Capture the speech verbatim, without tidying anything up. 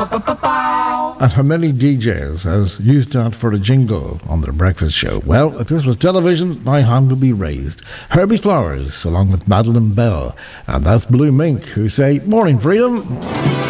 And how many D Js has used that for a jingle on their breakfast show? Well, if this was television, my hand would be raised. Herbie Flowers, along with Madeline Bell. And that's Blue Mink, who say, "Morning, Freedom."